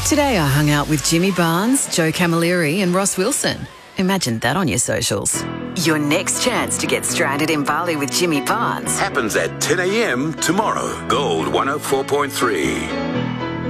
Today I hung out with Jimmy Barnes, Joe Camilleri and Ross Wilson. Imagine that on your socials. Your next chance to get stranded in Bali with Jimmy Barnes happens at 10 a.m. tomorrow. Gold 104.3.